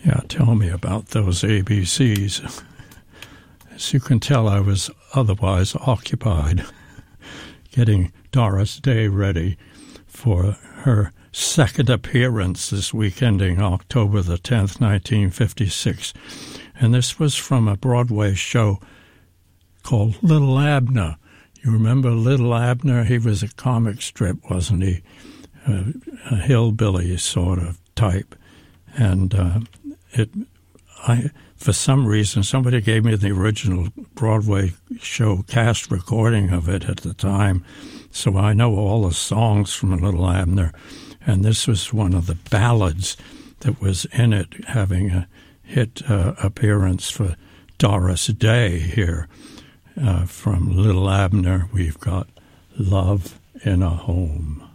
Yeah, tell me about those ABCs. As you can tell, I was otherwise occupied getting Doris Day ready for her second appearance this week, ending October the 10th, 1956. And this was from a Broadway show called Little Abner. You remember Little Abner? He was a comic strip, wasn't he? A hillbilly sort of type. And for some reason, somebody gave me the original Broadway show cast recording of it at the time, so I know all the songs from Little Abner. And this was one of the ballads that was in it, having a hit appearance for Doris Day here. From Little Abner, we've got Love in a Home.